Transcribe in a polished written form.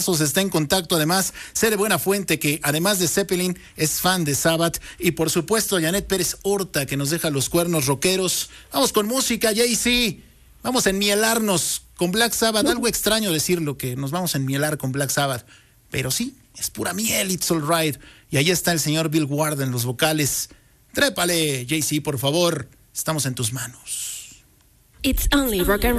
está en contacto. Además, sé de buena fuente que además de Zeppelin es fan de Sabbath, y por supuesto Janet Pérez Horta, que nos deja los cuernos rockeros. Vamos con música, Jay-Z. Vamos a enmielarnos con Black Sabbath. Algo extraño decirlo, que nos vamos a enmielar con Black Sabbath, pero sí, es pura miel. It's all right. Y ahí está el señor Bill Ward en los vocales. Trépale, Jay-Z, por favor. Estamos en tus manos. It's only rock and